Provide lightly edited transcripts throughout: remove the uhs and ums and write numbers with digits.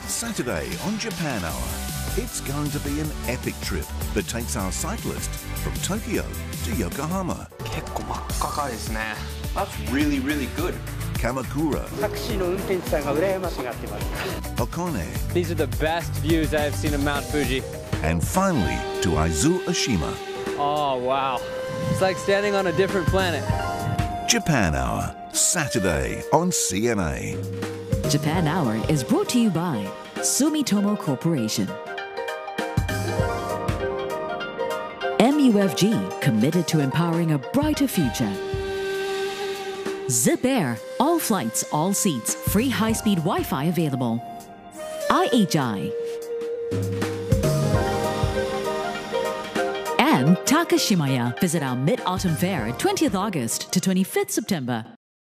Saturday on Japan Hour, it's going to be an epic trip that takes our cyclist from Tokyo to Yokohama. 結構真っ赤かですね. That's really, really good. Kamakura. タクシーの運転手さんが羨ましがってます。 Hakone. These are the best views I have seen of Mount Fuji. And finally to Aizu Oshima. Oh, wow. It's like standing on a different planet. Japan Hour, Saturday on CNA. Japan Hour is brought to you by Sumitomo Corporation. MUFG, committed to empowering a brighter future. Zip Air, all flights, all seats, free high-speed Wi-Fi available. IHI. And Takashimaya. Visit our Mid-Autumn Fair, 20th August to 25th September.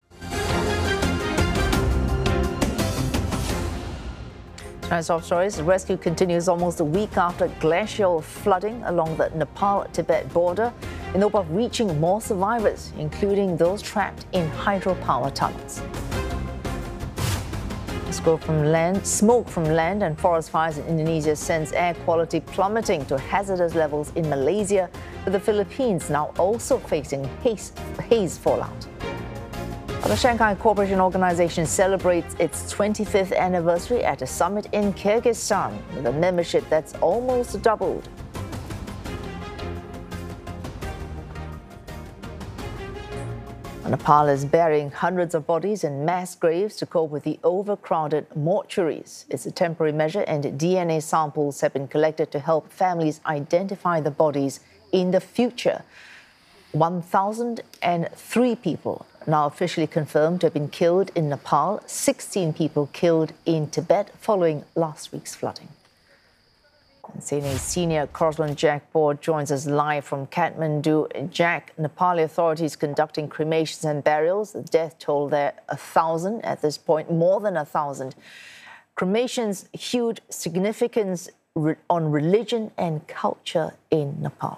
Tonight's top stories. The rescue continues almost a week after glacial flooding along the Nepal-Tibet border in the hope of reaching more survivors, including those trapped in hydropower tunnels. Smoke from land and forest fires in Indonesia sends air quality plummeting to hazardous levels in Malaysia, with the Philippines now also facing haze fallout. The Shanghai Cooperation Organization celebrates its 25th anniversary at a summit in Kyrgyzstan, with a membership that's almost doubled. Nepal is burying hundreds of bodies in mass graves to cope with the overcrowded mortuaries. It's a temporary measure, and DNA samples have been collected to help families identify the bodies in the future. 1,003 people now officially confirmed to have been killed in Nepal, 16 people killed in Tibet following last week's flooding. CNA's senior correspondent Jack Board joins us live from Kathmandu. Jack, Nepali authorities conducting cremations and burials. The death toll there 1,000 at this point, more than 1,000. Cremations, huge significance on religion and culture in Nepal.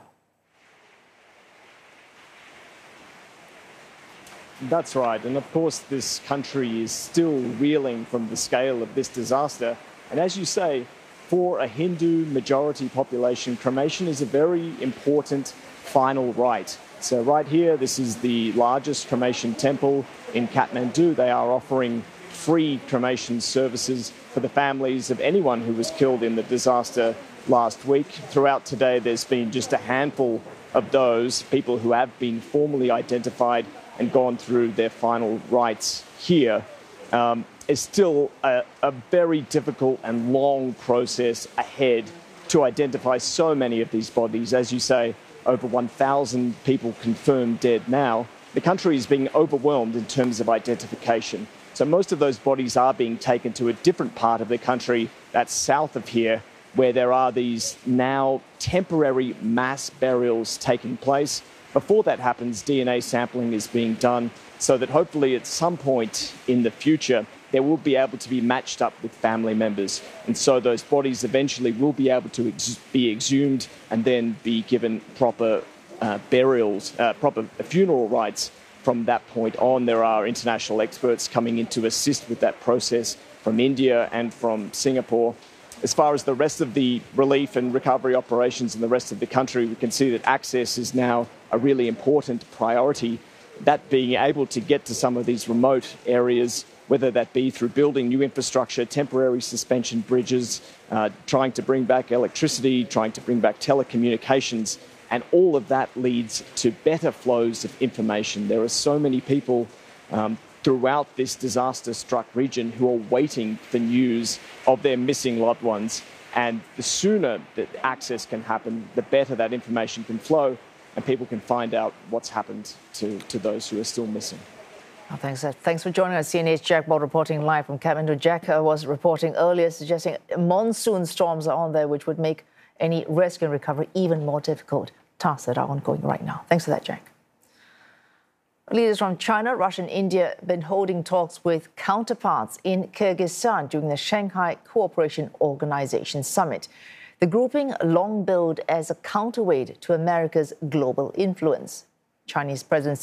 That's right. And of course, this country is still reeling from the scale of this disaster. And as you say, for a Hindu majority population, cremation is a very important final rite. So right here, this is the largest cremation temple in Kathmandu. They are offering free cremation services for the families of anyone who was killed in the disaster last week. Throughout today, there's been just a handful of those people who have been formally identified and gone through their final rites here. It's still a very difficult and long process ahead to identify so many of these bodies. As you say, over 1,000 people confirmed dead now. The country is being overwhelmed in terms of identification. So most of those bodies are being taken to a different part of the country that's south of here, where there are these now temporary mass burials taking place. Before that happens, DNA sampling is being done so that hopefully at some point in the future, they will be able to be matched up with family members. And so those bodies eventually will be able to be exhumed and then be given proper burials, proper funeral rites from that point on. There are international experts coming in to assist with that process from India and from Singapore. As far as the rest of the relief and recovery operations in the rest of the country, we can see that access is now a really important priority. That being able to get to some of these remote areas, whether that be through building new infrastructure, temporary suspension bridges, trying to bring back electricity, trying to bring back telecommunications, and all of that leads to better flows of information. There are so many people throughout this disaster-struck region who are waiting for news of their missing loved ones. And the sooner that access can happen, the better that information can flow and people can find out what's happened to those who are still missing. Oh, thanks for joining us. CNA's Jack Board reporting live from Kathmandu. Jack was reporting earlier, suggesting monsoon storms are on there, which would make any rescue and recovery even more difficult. Tasks that are ongoing right now. Thanks for that, Jack. Leaders from China, Russia and India have been holding talks with counterparts in Kyrgyzstan during the Shanghai Cooperation Organization summit. The grouping long billed as a counterweight to America's global influence. Chinese President